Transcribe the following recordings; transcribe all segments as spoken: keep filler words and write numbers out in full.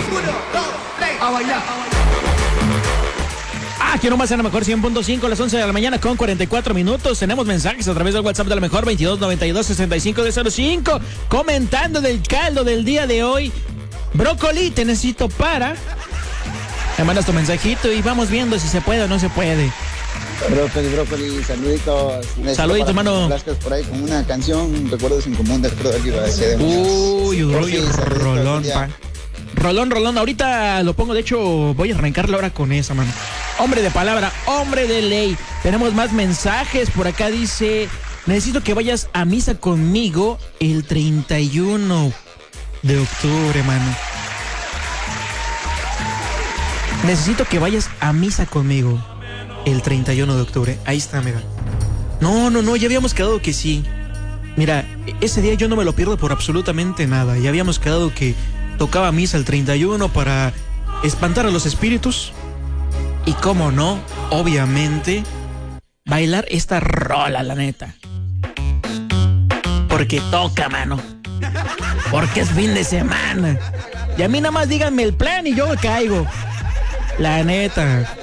Uno, dos, tres. A bailar. Aquí nomás en la mejor cien punto cinco, a las once de la mañana con cuarenta y cuatro minutos. Tenemos mensajes a través del WhatsApp de la mejor veintidós noventa y dos sesenta y cinco cero cinco. Comentando del caldo del día de hoy. Brócoli, te necesito para. Me mandas tu mensajito y vamos viendo si se puede o no se puede. Brócoli, brócoli, saluditos. Saluditos, hermano. Blascas por ahí con una canción, recuerdos en común de Arturo Aguirre de Muñoz. Uy, uy, rolón, pa. Rolón, rolón, ahorita lo pongo, de hecho voy a arrancarla ahora con esa, mano. Hombre de palabra, hombre de ley. Tenemos más mensajes, por acá dice, necesito que vayas a misa conmigo el treinta y uno de octubre, mano. Necesito que vayas a misa conmigo el treinta y uno de octubre. Ahí está, mira. No, no, no, ya habíamos quedado que sí. Mira, ese día yo no me lo pierdo por absolutamente nada. Ya habíamos quedado que tocaba misa el treinta y uno para espantar a los espíritus. Y cómo no, obviamente, bailar esta rola, la neta. Porque toca, mano. Porque es fin de semana. Y a mí nada más díganme el plan y yo me caigo. La neta.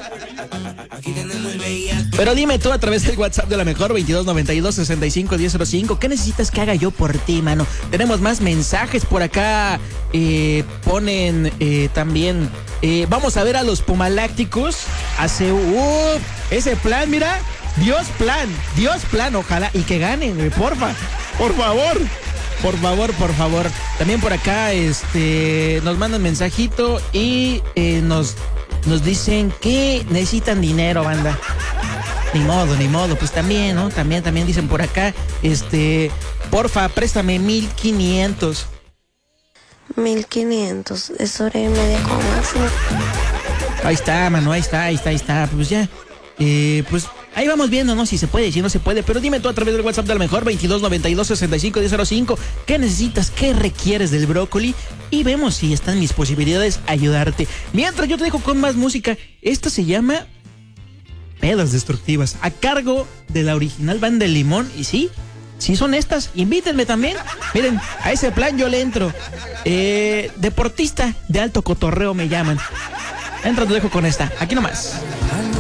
Pero dime tú a través del WhatsApp de la mejor veintidós noventa y dos sesenta y cinco diez cero cinco, ¿qué necesitas que haga yo por ti, mano? Tenemos más mensajes por acá. Eh, ponen eh, también eh, vamos a ver a los Pumalácticos. Hace uh, ese plan, mira. Dios plan, Dios plan, ojalá y que ganen, güey, porfa, por favor. Por favor, por favor. También por acá este nos mandan mensajito y eh, nos Nos dicen que necesitan dinero, banda. Ni modo, ni modo. Pues también, ¿no? También, también dicen por acá, este, porfa, préstame mil quinientos. Mil quinientos, es hora y media como máximo. Ahí está, mano, ahí está, ahí está, ahí está. Pues ya, eh, pues ahí vamos viendo, ¿no? Si se puede, si no se puede. Pero dime tú a través del WhatsApp de la mejor, veintidós noventa y dos sesenta y cinco diez cero cinco, ¿qué necesitas, qué requieres del brócoli? Y vemos si están mis posibilidades ayudarte. Mientras yo te dejo con más música. Esta se llama Pedas Destructivas, a cargo de la original banda El Limón. Y sí, sí son estas. Invítenme también. Miren, a ese plan yo le entro. Eh, deportista de alto cotorreo me llaman. Entra, te dejo con esta. Aquí nomás.